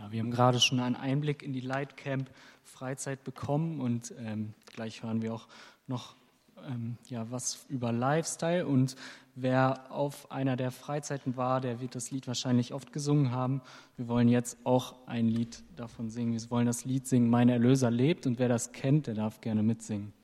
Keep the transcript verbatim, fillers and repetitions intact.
Ja, wir haben gerade schon einen Einblick in die Lightcamp Freizeit bekommen und ähm, gleich hören wir auch noch ähm, ja, was über Lifestyle. Und wer auf einer der Freizeiten war, der wird das Lied wahrscheinlich oft gesungen haben. Wir wollen jetzt auch ein Lied davon singen. Wir wollen das Lied singen, Mein Erlöser lebt. Und wer das kennt, der darf gerne mitsingen.